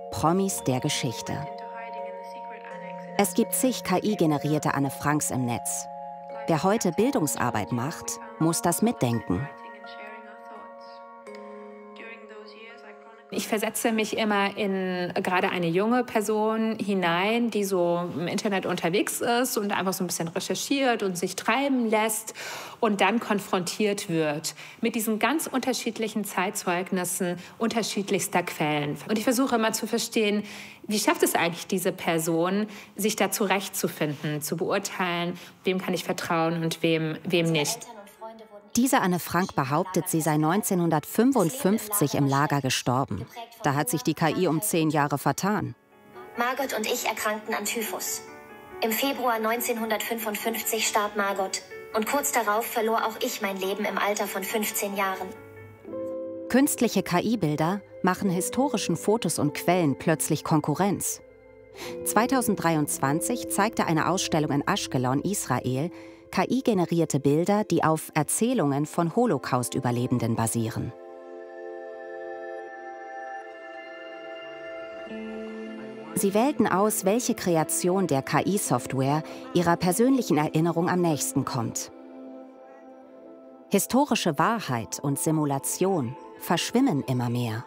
Promis der Geschichte. Es gibt zig KI-generierte Anne Franks im Netz. Wer heute Bildungsarbeit macht, muss das mitdenken. Ich versetze mich immer in gerade eine junge Person hinein, die so im Internet unterwegs ist und einfach so ein bisschen recherchiert und sich treiben lässt und dann konfrontiert wird mit diesen ganz unterschiedlichen Zeitzeugnissen unterschiedlichster Quellen. Und ich versuche immer zu verstehen, wie schafft es eigentlich diese Person, sich da zurechtzufinden, zu beurteilen, wem kann ich vertrauen und wem nicht. Diese Anne Frank behauptet, sie sei 1955 im Lager gestorben. Da hat sich die KI um 10 Jahre vertan. Margot und ich erkrankten an Typhus. Im Februar 1955 starb Margot. Und kurz darauf verlor auch ich mein Leben im Alter von 15 Jahren. Künstliche KI-Bilder machen historischen Fotos und Quellen plötzlich Konkurrenz. 2023 zeigte eine Ausstellung in Ashkelon, Israel, KI-generierte Bilder, die auf Erzählungen von Holocaust-Überlebenden basieren. Sie wählten aus, welche Kreation der KI-Software ihrer persönlichen Erinnerung am nächsten kommt. Historische Wahrheit und Simulation verschwimmen immer mehr.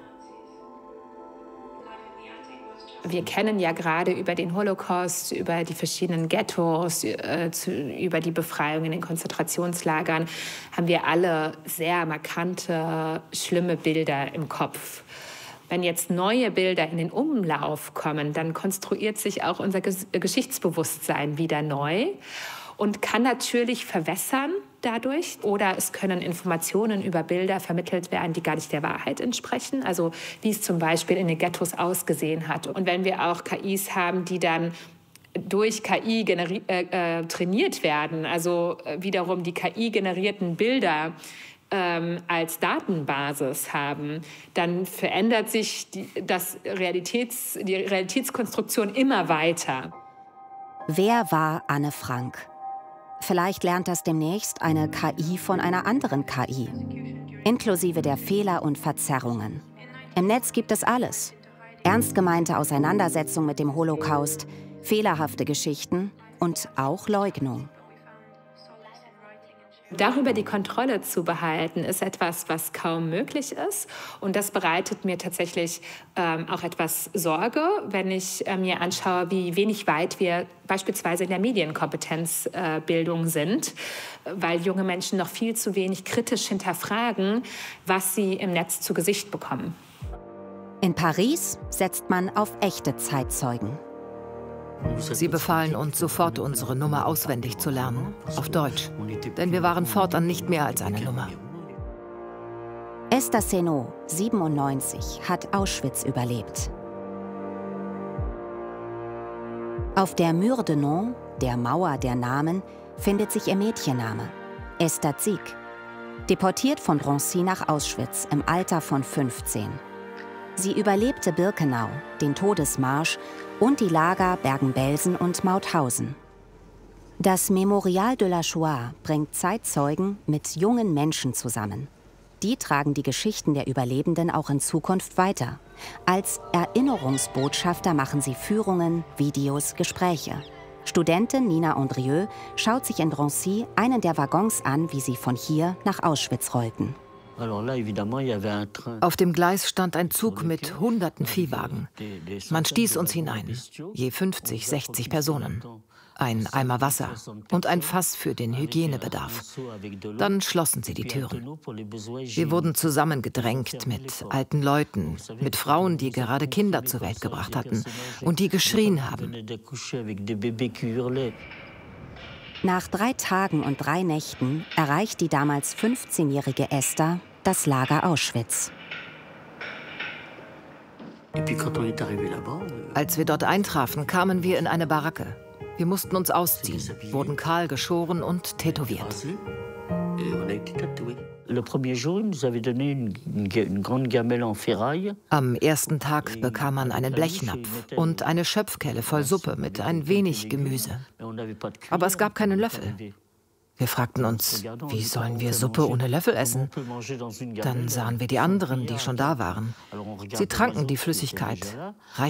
Wir kennen ja gerade über den Holocaust, über die verschiedenen Ghettos, über die Befreiung in den Konzentrationslagern, haben wir alle sehr markante, schlimme Bilder im Kopf. Wenn jetzt neue Bilder in den Umlauf kommen, dann konstruiert sich auch unser Geschichtsbewusstsein wieder neu und kann natürlich verwässern dadurch. Oder es können Informationen über Bilder vermittelt werden, die gar nicht der Wahrheit entsprechen. Also wie es zum Beispiel in den Ghettos ausgesehen hat. Und wenn wir auch KIs haben, die dann durch KI trainiert werden, also wiederum die KI-generierten Bilder als Datenbasis haben, dann verändert sich die Realitätskonstruktion immer weiter. Wer war Anne Frank? Vielleicht lernt das demnächst eine KI von einer anderen KI, inklusive der Fehler und Verzerrungen. Im Netz gibt es alles. Ernst gemeinte Auseinandersetzung mit dem Holocaust, fehlerhafte Geschichten und auch Leugnung. Darüber die Kontrolle zu behalten, ist etwas, was kaum möglich ist. Und das bereitet mir tatsächlich auch etwas Sorge, wenn ich mir anschaue, wie wenig weit wir beispielsweise in der Medienkompetenzbildung sind, weil junge Menschen noch viel zu wenig kritisch hinterfragen, was sie im Netz zu Gesicht bekommen. In Paris setzt man auf echte Zeitzeugen. Sie befahlen uns, sofort unsere Nummer auswendig zu lernen, auf Deutsch. Denn wir waren fortan nicht mehr als eine Nummer. Esther Senot, 97, hat Auschwitz überlebt. Auf der Mur de Nom, der Mauer der Namen, findet sich ihr Mädchenname, Esther Zieg. Deportiert von Drancy nach Auschwitz im Alter von 15. Sie überlebte Birkenau, den Todesmarsch und die Lager Bergen-Belsen und Mauthausen. Das Memorial de la Shoah bringt Zeitzeugen mit jungen Menschen zusammen. Die tragen die Geschichten der Überlebenden auch in Zukunft weiter. Als Erinnerungsbotschafter machen sie Führungen, Videos, Gespräche. Studentin Nina Andrieux schaut sich in Drancy einen der Waggons an, wie sie von hier nach Auschwitz rollten. Auf dem Gleis stand ein Zug mit hunderten Viehwagen. Man stieß uns hinein, je 50, 60 Personen. Ein Eimer Wasser und ein Fass für den Hygienebedarf. Dann schlossen sie die Türen. Wir wurden zusammengedrängt mit alten Leuten, mit Frauen, die gerade Kinder zur Welt gebracht hatten und die geschrien haben. Nach 3 Tagen und 3 Nächten erreicht die damals 15-jährige Esther das Lager Auschwitz. Als wir dort eintrafen, kamen wir in eine Baracke. Wir mussten uns ausziehen, wurden kahl geschoren und tätowiert. Am ersten Tag bekam man einen Blechnapf und eine Schöpfkelle voll Suppe mit ein wenig Gemüse. Aber es gab keinen Löffel. Wir fragten uns, wie sollen wir Suppe ohne Löffel essen? Dann sahen wir die anderen, die schon da waren. Sie tranken die Flüssigkeit,